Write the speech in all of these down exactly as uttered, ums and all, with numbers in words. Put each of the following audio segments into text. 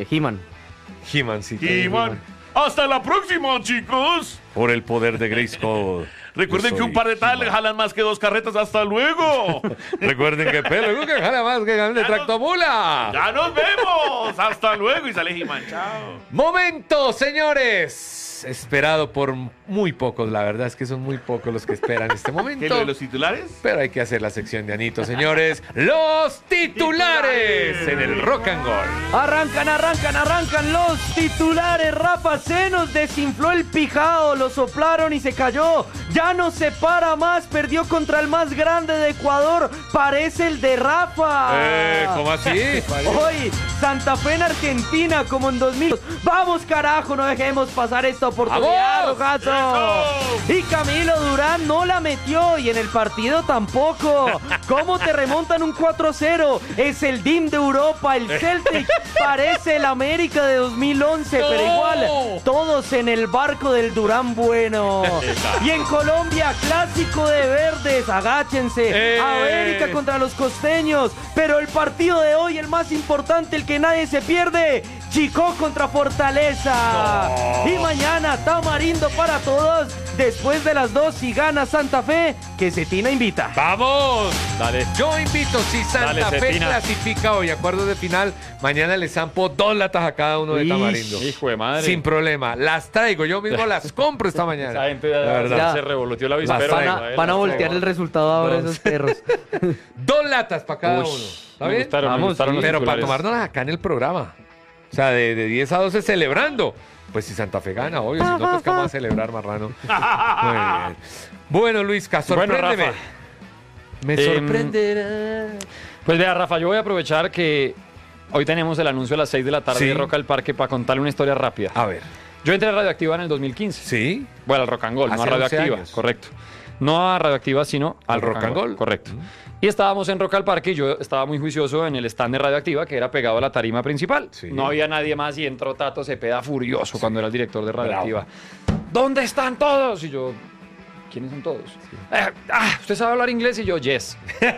He-Man. He-Mancito. He-Man. Hasta la próxima, chicos. Por el poder de Grayskull. Recuerden Yo que un soy par de tal He-Man. jalan más que dos carretas. Hasta luego. Recuerden que pelo que jala más que ganan de Ya nos- tractomula. Ya nos vemos. Hasta luego. Y sale He-Man. Chao. Momento, señores. Esperado por muy pocos, la verdad es que son muy pocos los que esperan este momento. ¿Qué, lo de los titulares? Pero hay que hacer la sección de Anito, señores. Los titulares en el Rock and Roll. Arrancan, arrancan, arrancan los titulares. Rafa se nos desinfló el pijado, lo soplaron y se cayó. Ya no se para más, perdió contra el más grande de Ecuador. Parece el de Rafa. Eh, ¿cómo así? Hoy, Santa Fe en Argentina, como en dos mil. Vamos, carajo, no dejemos pasar esta oportunidad, ¡Vamos! Rojazo. Y Camilo Durán no la metió y en el partido tampoco. ¿Cómo te remontan un cuatro cero? Es el D I M de Europa, el Celtic. Parece el América de dos mil once, pero ¡No! igual, todos en el barco del Durán bueno. Y en Colombia, clásico de verdes, agáchense. ¡Eh! América contra los costeños. Pero el partido de hoy, el más importante, el que nadie se pierde. Chicó contra Fortaleza. No. Y mañana, Tamarindo para todos. Después de las dos, si gana Santa Fe, que Cetina invita. ¡Vamos! Dale. Yo invito, si Santa Dale, Fe Cetina. clasifica hoy, acuerdos de final, mañana les zampo dos latas a cada uno de Ish, Tamarindo. hijo de madre. Sin problema. Las traigo, yo mismo las compro esta mañana. Esa gente ya, La verdad. Ya. se revolutió la Las víspera. Van traigo. a, van a voltear el resultado ahora Dos. esos perros. Dos latas para cada Uy, uno. ¿Está me bien? gustaron, me Vamos, gustaron los Pero para titulares. tomárnoslas acá en el programa. O sea, de, de diez a doce celebrando. Pues si Santa Fe gana, obvio. Si no, pues ¿qué vamos a celebrar, marrano? Muy bien. Bueno, Luisca, Bueno, sorpréndeme. Rafa. Me Em, sorprenderá. Pues vea, Rafa, yo voy a aprovechar que hoy tenemos el anuncio a las seis de la tarde Sí. de Rock al Parque para contarle una historia rápida. A ver. Yo entré a Radioactiva en el dos mil quince. ¿Sí? Bueno, al Rock and Roll, no a Hace once Radioactiva, años. correcto. No a Radioactiva, sino al, Al Rock and Roll. correcto. Y estábamos en Rock al Parque y yo estaba muy juicioso en el stand de Radioactiva, que era pegado a la tarima principal. Sí. No había nadie más y entró Tato Cepeda furioso cuando era el director de Radioactiva. ¿Dónde están todos? Y yo, ¿quiénes son todos? Eh, ah, ¿usted sabe hablar inglés? Y yo, yes.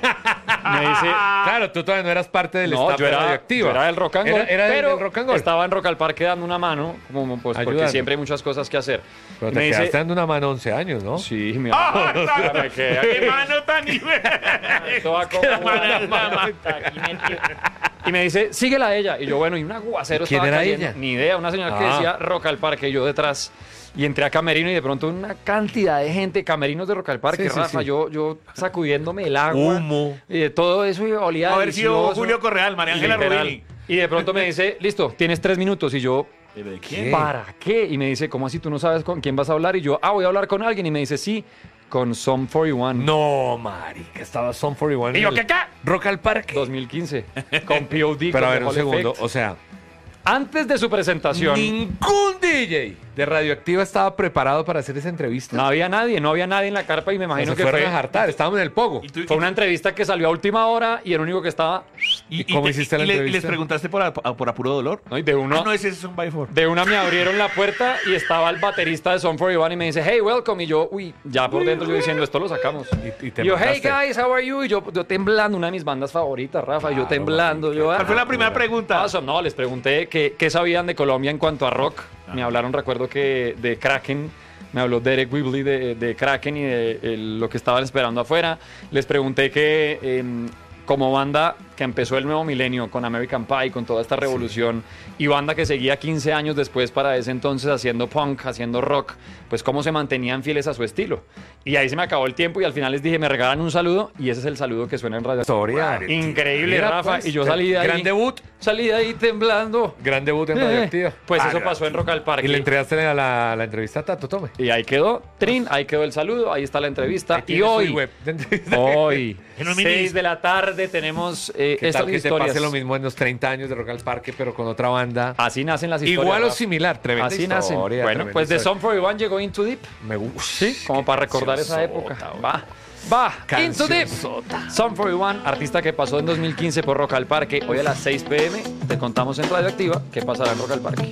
Me dice, Claro, tú todavía no eras parte del no, staff yo de era, Radioactiva. yo era del Rock and Roll, Era, era del- pero del Rock and Roll. estaba en Rock al Parque dando una mano, como, pues, porque Ayudando. siempre hay muchas cosas que hacer. Pero Y te me quedaste dice, dando una mano once años, ¿no? sí, mi ¡Ah! amor, me quedé aquí. ¡Qué mano tan nivel! Esto va como una manta aquí metido. Y me dice, síguela a ella. Y yo, bueno, y un aguacero ¿Y quién estaba era cayendo. ella? Ni idea, una señora que Ah. decía Rock al Parque, y yo detrás. Y entré a Camerino y de pronto una cantidad de gente, camerinos de Rock al Parque, Sí, sí, Rafa, sí. Yo, yo sacudiéndome el agua. Humo. Y de todo eso y olía A ver si delicioso. Julio Correal, María Ángela Literal. Rubini. Y de pronto me dice, listo, tienes tres minutos. Y yo, ¿Pero de ¿Qué? ¿para qué? Y me dice, ¿cómo así tú no sabes con quién vas a hablar? Y yo, ah, voy a hablar con alguien. Y me dice, sí, con Sum cuarenta y uno. No, marica, estaba Son cuarenta y uno. Y yo, en ¿qué el qué? Rock al Parque. dos mil quince. Con P O D. Pero a con ver, The un Hall segundo. Effect. O sea, Antes de su presentación, ningún D J de Radioactiva estaba preparado para hacer esa entrevista. no había nadie, no había nadie en la carpa y me O sea, imagino se que fueron fue, a jartar. Estábamos en el Pogo. ¿Y tú- fue una entrevista que salió a última hora y el único que estaba, ¿Y cómo hiciste la y le- entrevista? ¿Y les preguntaste por, a- por apuro dolor? ¿no? Y de uno, Ah, no, ese es un by four. de una me abrieron la puerta y estaba el baterista de Sum cuarenta y uno y me dice, hey, welcome. Y yo, uy, ya por dentro yo diciendo, esto lo sacamos. Y, y te Y yo, hey mandaste. guys, how are you? Y yo, yo temblando, una de mis bandas favoritas, Rafa, yo temblando. Yo, ¿Cuál fue la ah, primera pregunta? awesome. No, les pregunté qué, qué sabían de Colombia en cuanto a rock. Me hablaron, recuerdo que de Kraken, me habló Derek Whibley de, de Kraken y de el- lo que estaban esperando afuera. Les pregunté que em, como banda que empezó el nuevo milenio con American Pie, con toda esta revolución, y banda que seguía quince años después para ese entonces haciendo punk, haciendo rock, pues cómo se mantenían fieles a su estilo. Y ahí se me acabó el tiempo y al final les dije, me regalan un saludo, y ese es el saludo que suena en radio. Historia. Increíble, Mira, Rafa. pues, y yo salí de ahí. Gran debut. Salí de ahí temblando. Gran debut en Eh, Radioactiva. Pues Ah, eso pasó en Rock al Parque. Y le entregaste la, la, la entrevista a Tato, tome. Y ahí quedó, Trin, ahí quedó el saludo, ahí está la entrevista. Ahí Y tienes su hoy, web de entrevista. hoy, En un mini- seis de la tarde, tenemos eh, ¿Qué estas tal que te historias. pase lo mismo en los treinta años de Rock al Parque, pero con otra banda? Así nacen las historias. Igual o Rafa. similar, tremenda Así historia. nacen. Bueno, tremenda pues de historia. Sum cuarenta y uno llegó Into Deep. Me gusta. Sí, como para recordar esa época. Va. Va, Into Deep. Sum cuarenta y uno, artista que pasó en dos mil quince por Rock al Parque. Hoy a las seis p m te contamos en Radioactiva qué pasará en Rock al Parque.